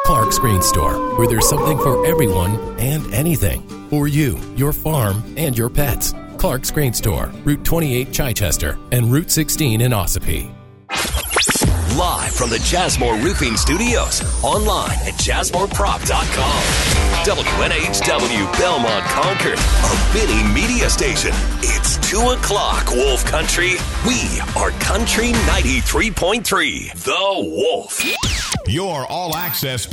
Clark's Green Store, where there's something for everyone and anything. For you, your farm, and your pets. Clark's Green Store, Route 28 Chichester, and Route 16 in Ossipee. Live from the Jasmore Roofing Studios, online at JasmoreProp.com. WNHW Belmont Concord, a Vinny media station. It's 2 o'clock, Wolf Country. We are Country 93.3, The Wolf. Your all-access